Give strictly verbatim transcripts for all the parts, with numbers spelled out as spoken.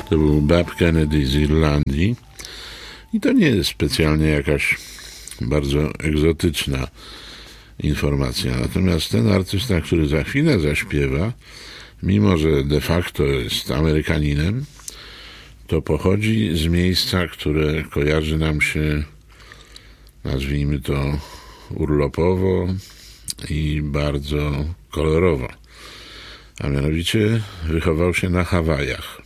To był Bab Kennedy z Irlandii i to nie jest specjalnie jakaś bardzo egzotyczna informacja. Natomiast ten artysta, który za chwilę zaśpiewa, mimo że de facto jest Amerykaninem, to pochodzi z miejsca, które kojarzy nam się, nazwijmy to, urlopowo i bardzo kolorowo. A mianowicie wychował się na Hawajach.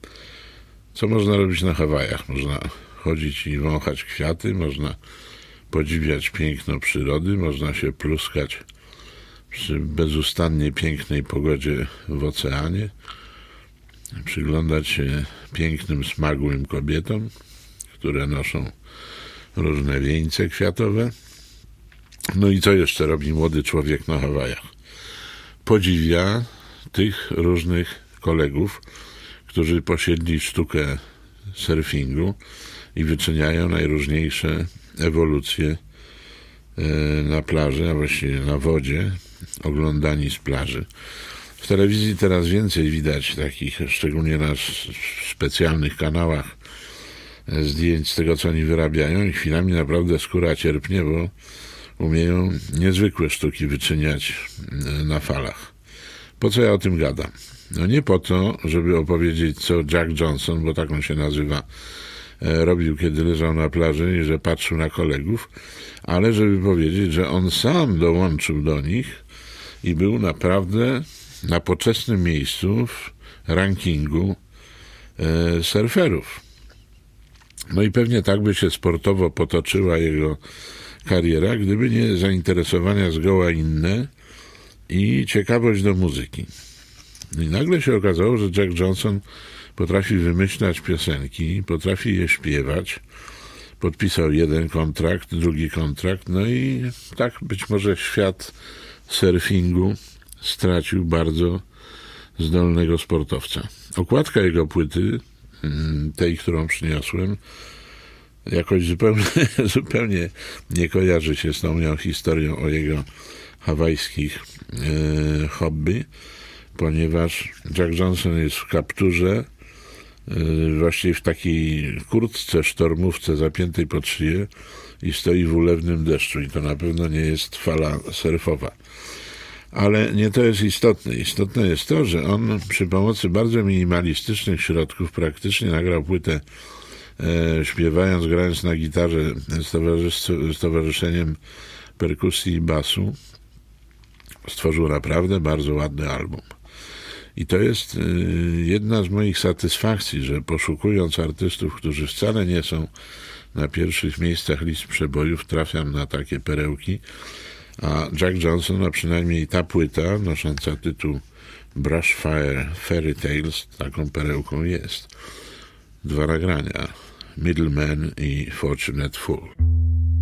Co można robić na Hawajach? Można chodzić i wąchać kwiaty, można podziwiać piękno przyrody, można się pluskać przy bezustannie pięknej pogodzie w oceanie, przyglądać się pięknym, smagłym kobietom, które noszą różne wieńce kwiatowe. No i co jeszcze robi młody człowiek na Hawajach? Podziwia tych różnych kolegów, którzy posiedli sztukę surfingu i wyczyniają najróżniejsze ewolucje na plaży, a właściwie na wodzie, oglądani z plaży. W telewizji teraz więcej widać takich, szczególnie na specjalnych kanałach, zdjęć z tego, co oni wyrabiają i chwilami naprawdę skóra cierpnie, bo umieją niezwykłe sztuki wyczyniać na falach. Po co ja o tym gadam? No nie po to, żeby opowiedzieć, co Jack Johnson, bo tak on się nazywa, robił, kiedy leżał na plaży i że patrzył na kolegów, ale żeby powiedzieć, że on sam dołączył do nich i był naprawdę na poczesnym miejscu w rankingu e, surferów. No i pewnie tak by się sportowo potoczyła jego kariera, gdyby nie zainteresowania zgoła inne i ciekawość do muzyki. I nagle się okazało, że Jack Johnson potrafi wymyślać piosenki, potrafi je śpiewać. Podpisał jeden kontrakt, drugi kontrakt, no i tak być może świat surfingu stracił bardzo zdolnego sportowca. Okładka jego płyty, tej, którą przyniosłem, jakoś zupełnie, zupełnie nie kojarzy się z tą moją historią o jego hawajskich e, hobby, ponieważ Jack Johnson jest w kapturze, właściwie w takiej kurtce, sztormówce zapiętej pod szyję i stoi w ulewnym deszczu i to na pewno nie jest fala surfowa. Ale nie to jest istotne. Istotne jest to, że on przy pomocy bardzo minimalistycznych środków praktycznie nagrał płytę e, śpiewając, grając na gitarze z, towarzysz- z towarzyszeniem perkusji i basu. Stworzył naprawdę bardzo ładny album. I to jest jedna z moich satysfakcji, że poszukując artystów, którzy wcale nie są na pierwszych miejscach list przebojów, trafiam na takie perełki, a Jack Johnson, a przynajmniej ta płyta nosząca tytuł Brushfire Fairy Tales, taką perełką jest. Dwa nagrania, Middleman i Fortunate Fool.